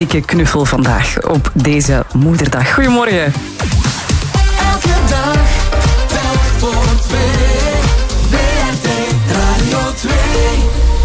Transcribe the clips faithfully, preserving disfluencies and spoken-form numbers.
dikke knuffel vandaag op deze moederdag. Goedemorgen. Elke dag, telk voor twee. W R T Radio twee.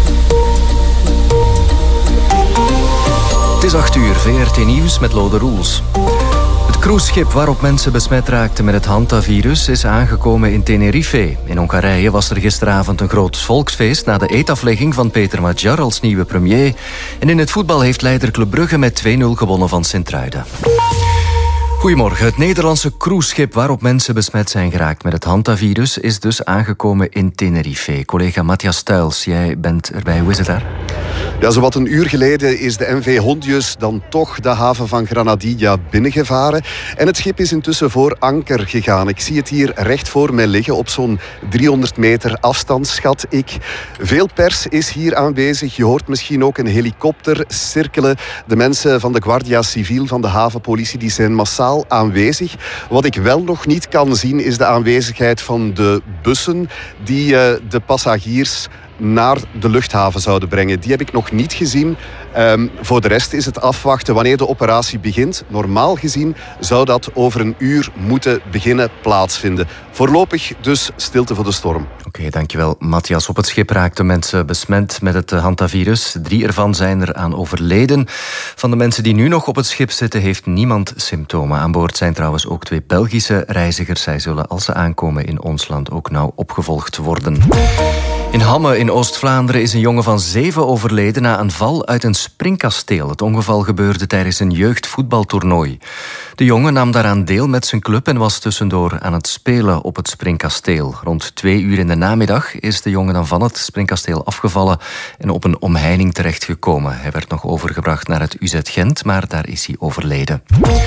Het is acht uur, V R T Nieuws met Lode Roels. Het cruiseschip waarop mensen besmet raakten met het hantavirus is aangekomen in Tenerife. In Hongarije was er gisteravond een groot volksfeest na de eetaflegging van Peter Magyar als nieuwe premier. En in het voetbal heeft leider Club Brugge met twee nul gewonnen van Sint-Truiden. Goedemorgen. Het Nederlandse cruiseschip waarop mensen besmet zijn geraakt met het hantavirus is dus aangekomen in Tenerife. Collega Matthias Stuyls, jij bent erbij. Hoe is het daar? Ja, zowat een uur geleden is de M V Hondius dan toch de haven van Granadilla binnengevaren. En het schip is intussen voor anker gegaan. Ik zie het hier recht voor mij liggen op zo'n driehonderd meter afstand, schat ik. Veel pers is hier aanwezig. Je hoort misschien ook een helikopter cirkelen. De mensen van de Guardia Civil, van de havenpolitie, die zijn massaal aanwezig. Wat ik wel nog niet kan zien is de aanwezigheid van de bussen die uh, de passagiers naar de luchthaven zouden brengen. Die heb ik nog niet gezien. Um, voor de rest is het afwachten wanneer de operatie begint. Normaal gezien zou dat over een uur moeten beginnen plaatsvinden. Voorlopig dus stilte voor de storm. Oké, okay, dankjewel Matthias. Op het schip raakten mensen besmet met het hantavirus. Drie ervan zijn er aan overleden. Van de mensen die nu nog op het schip zitten heeft niemand symptomen. Aan boord zijn trouwens ook twee Belgische reizigers. Zij zullen als ze aankomen in ons land ook nauw opgevolgd worden. In Hamme in Oost-Vlaanderen is een jongen van zeven overleden na een val uit een springkasteel. Het ongeval gebeurde tijdens een jeugdvoetbaltoernooi. De jongen nam daaraan deel met zijn club en was tussendoor aan het spelen op het springkasteel. Rond twee uur in de namiddag is de jongen dan van het springkasteel afgevallen en op een omheining terechtgekomen. Hij werd nog overgebracht naar het U Z Gent, maar daar is hij overleden.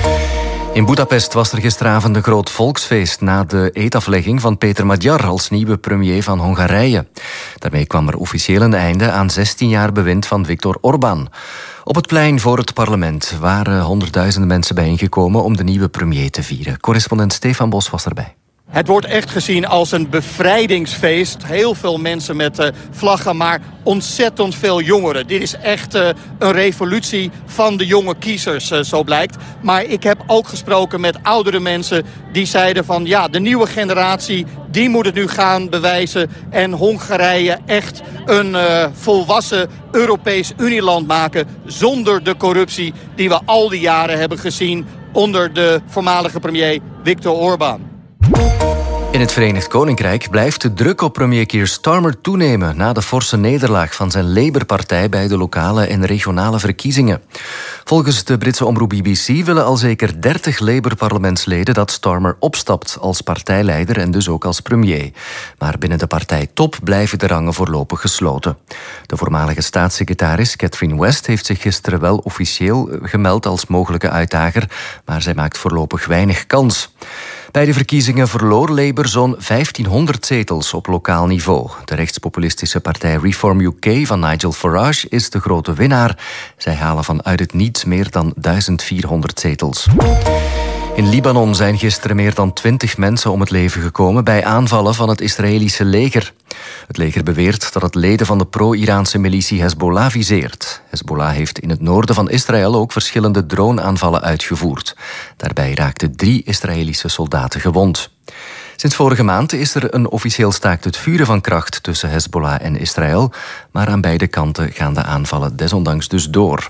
In Boedapest was er gisteravond een groot volksfeest na de eetaflegging van Peter Magyar als nieuwe premier van Hongarije. Daarmee kwam er officieel een einde aan zestien jaar bewind van Viktor Orbán. Op het plein voor het parlement waren honderdduizenden mensen bijeengekomen om de nieuwe premier te vieren. Correspondent Stefan Bos was erbij. Het wordt echt gezien als een bevrijdingsfeest. Heel veel mensen met uh, vlaggen, maar ontzettend veel jongeren. Dit is echt uh, een revolutie van de jonge kiezers, uh, zo blijkt. Maar ik heb ook gesproken met oudere mensen die zeiden van ja, de nieuwe generatie, die moet het nu gaan bewijzen en Hongarije echt een uh, volwassen Europees Unieland maken zonder de corruptie die we al die jaren hebben gezien onder de voormalige premier Viktor Orbán. In het Verenigd Koninkrijk blijft de druk op premier Keir Starmer toenemen na de forse nederlaag van zijn Labour-partij bij de lokale en regionale verkiezingen. Volgens de Britse omroep B B C willen al zeker dertig Labour-parlementsleden dat Starmer opstapt als partijleider en dus ook als premier. Maar binnen de partijtop blijven de rangen voorlopig gesloten. De voormalige staatssecretaris Catherine West heeft zich gisteren wel officieel gemeld als mogelijke uitdager, maar zij maakt voorlopig weinig kans. Bij de verkiezingen verloor Labour zo'n vijftienhonderd zetels op lokaal niveau. De rechtspopulistische partij Reform U K van Nigel Farage is de grote winnaar. Zij halen vanuit het niets meer dan duizend vierhonderd zetels. In Libanon zijn gisteren meer dan twintig mensen om het leven gekomen bij aanvallen van het Israëlische leger. Het leger beweert dat het leden van de pro-Iraanse militie Hezbollah viseert. Hezbollah heeft in het noorden van Israël ook verschillende droneaanvallen uitgevoerd. Daarbij raakten drie Israëlische soldaten gewond. Sinds vorige maand is er een officieel staakt het vuren van kracht tussen Hezbollah en Israël, maar aan beide kanten gaan de aanvallen desondanks dus door.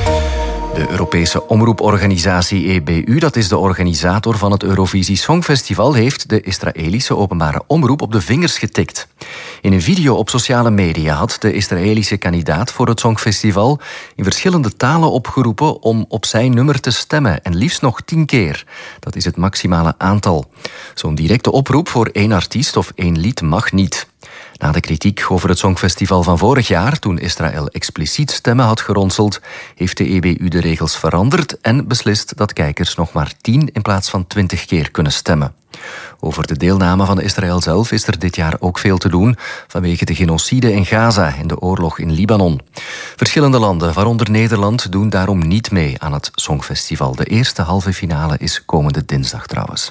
De Europese omroeporganisatie E B U, dat is de organisator van het Eurovisie Songfestival, heeft de Israëlische openbare omroep op de vingers getikt. In een video op sociale media had de Israëlische kandidaat voor het Songfestival in verschillende talen opgeroepen om op zijn nummer te stemmen, en liefst nog tien keer. Dat is het maximale aantal. Zo'n directe oproep voor één artiest of één lied mag niet. Na de kritiek over het Songfestival van vorig jaar, toen Israël expliciet stemmen had geronseld, heeft de E B U de regels veranderd en beslist dat kijkers nog maar tien in plaats van twintig keer kunnen stemmen. Over de deelname van Israël zelf is er dit jaar ook veel te doen vanwege de genocide in Gaza en de oorlog in Libanon. Verschillende landen, waaronder Nederland, doen daarom niet mee aan het Songfestival. De eerste halve finale is komende dinsdag trouwens.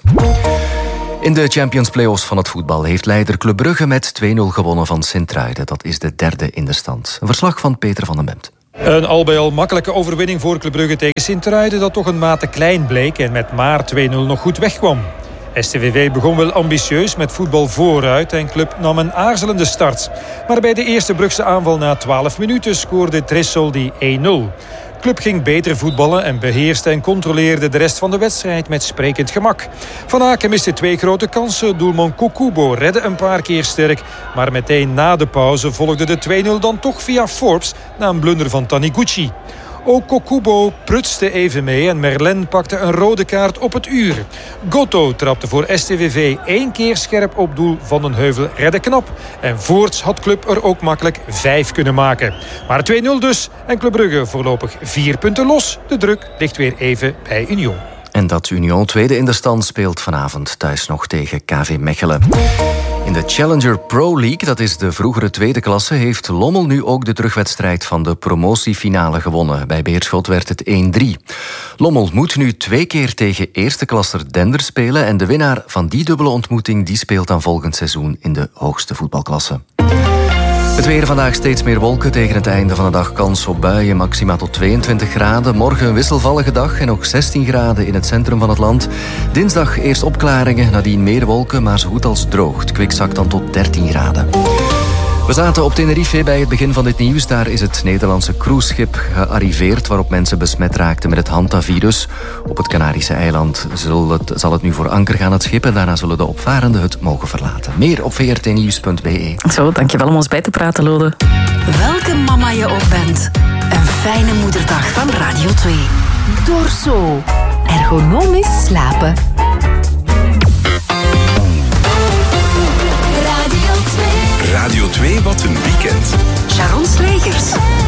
In de Champions Play-offs van het voetbal heeft leider Club Brugge met twee nul gewonnen van Sint-Truiden. Dat is de derde in de stand. Een verslag van Peter van den Bemt. Een al bij al makkelijke overwinning voor Club Brugge tegen Sint-Truiden, dat toch een mate klein bleek en met maar twee nul nog goed wegkwam. S T V V begon wel ambitieus met voetbal vooruit en Club nam een aarzelende start. Maar bij de eerste Brugse aanval na twaalf minuten scoorde Tressoldi één nul. Club ging beter voetballen en beheerste en controleerde de rest van de wedstrijd met sprekend gemak. Van Aken miste twee grote kansen. Doelman Kokubo redde een paar keer sterk. Maar meteen na de pauze volgde de twee nul dan toch via Forbes na een blunder van Taniguchi. Ook Kokubo prutste even mee en Merlin pakte een rode kaart op het uur. Gotto trapte voor S T V V één keer scherp op doel. Van den Heuvel redde knap. En voorts had Club er ook makkelijk vijf kunnen maken. Maar twee nul dus en Club Brugge voorlopig vier punten los. De druk ligt weer even bij Union. En dat Union tweede in de stand speelt vanavond thuis nog tegen K V Mechelen. In de Challenger Pro League, dat is de vroegere tweede klasse, heeft Lommel nu ook de terugwedstrijd van de promotiefinale gewonnen. Bij Beerschot werd het één drie. Lommel moet nu twee keer tegen eerste klasser Dender spelen en de winnaar van die dubbele ontmoeting die speelt dan volgend seizoen in de hoogste voetbalklasse. Het weer vandaag steeds meer wolken. Tegen het einde van de dag kans op buien, maxima tot tweeëntwintig graden. Morgen een wisselvallige dag en ook zestien graden in het centrum van het land. Dinsdag eerst opklaringen, nadien meer wolken, maar zo goed als droog. Het kwik zakt dan tot dertien graden. We zaten op Tenerife bij het begin van dit nieuws. Daar is het Nederlandse cruiseschip gearriveerd waarop mensen besmet raakten met het hantavirus. Op het Canarische eiland zal het, zal het nu voor anker gaan, het schip. En daarna zullen de opvarenden het mogen verlaten. Meer op v r t nieuws punt b e. Zo, dankjewel om ons bij te praten, Lode. Welke mama je ook bent. Een fijne moederdag van Radio twee. Dorso. Ergonomisch slapen. Radio twee, wat een weekend. Sharon Slegers.